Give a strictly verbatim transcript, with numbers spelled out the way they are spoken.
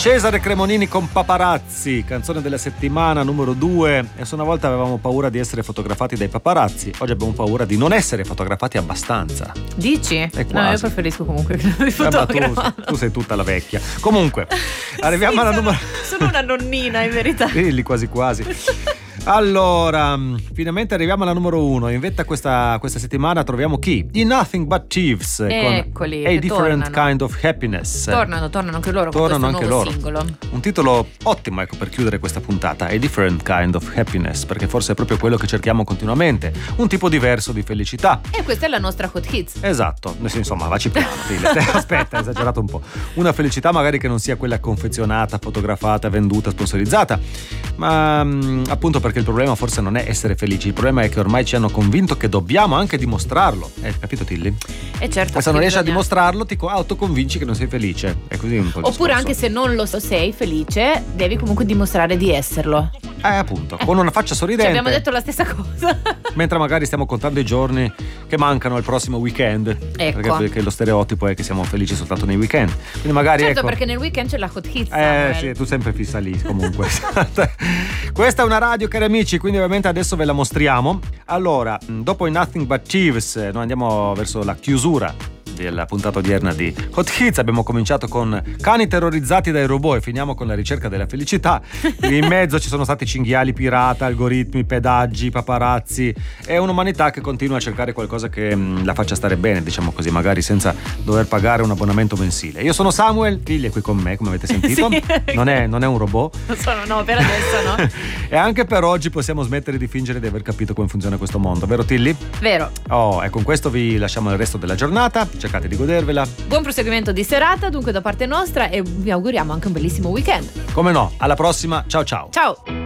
Cesare Cremonini con Paparazzi, canzone della settimana numero due. E se una volta avevamo paura di essere fotografati dai paparazzi, oggi abbiamo paura di non essere fotografati abbastanza. Dici? No, io preferisco comunque che non mi fotografano. Tu, tu sei tutta la vecchia. Comunque, arriviamo sì, alla sono, numero... sono una nonnina in verità. Sì, lì quasi quasi. Allora, finalmente arriviamo alla numero uno. In vetta questa, questa settimana troviamo chi? I Nothing But Thieves. Eccoli, con A Different tornano. Kind of Happiness. Tornano, tornano anche loro Tornano con anche questo nuovo loro. singolo. Un titolo ottimo, ecco, per chiudere questa puntata. A Different Kind of Happiness, perché forse è proprio quello che cerchiamo continuamente. Un tipo diverso di felicità. E questa è la nostra Hot Hits. Esatto, insomma, vacci piano, figlia. Aspetta, hai esagerato un po'. Una felicità magari che non sia quella confezionata, fotografata, venduta, sponsorizzata, ma mh, appunto perché il problema forse non è essere felici, il problema è che ormai ci hanno convinto che dobbiamo anche dimostrarlo. Eh, capito Tilly? E certo. E se non riesci bisogna... a dimostrarlo ti autoconvinci che non sei felice. È così un po' il Oppure discorso. anche se non lo sei felice, devi comunque dimostrare di esserlo. Eh, appunto, con una faccia Ci sorridente. abbiamo detto la stessa cosa. Mentre magari stiamo contando i giorni che mancano al prossimo weekend. Ecco. Perché, perché lo stereotipo è che siamo felici soltanto nei weekend. Quindi magari Certo, ecco, perché nel weekend c'è la Hot Hits. Eh Samuel. sì, tu sempre fissa lì comunque. Questa è una radio, cari amici, quindi ovviamente adesso ve la mostriamo. Allora, dopo i Nothing But Thieves, noi andiamo verso la chiusura della puntata odierna di Hot Hits. Abbiamo cominciato con cani terrorizzati dai robot e finiamo con la ricerca della felicità. In mezzo ci sono stati cinghiali pirata, algoritmi, pedaggi, paparazzi e un'umanità che continua a cercare qualcosa che mh, la faccia stare bene, diciamo così, magari senza dover pagare un abbonamento mensile. Io sono Samuel, Tilly è qui con me, come avete sentito. Sì. non, è, non è un robot. Non sono, no, per adesso no. E anche per oggi possiamo smettere di fingere di aver capito come funziona questo mondo, vero Tilly? Vero. Oh, e con questo vi lasciamo il resto della giornata. Cercate di godervela. Buon proseguimento di serata dunque da parte nostra e vi auguriamo anche un bellissimo weekend. Come no, alla prossima, ciao ciao. Ciao.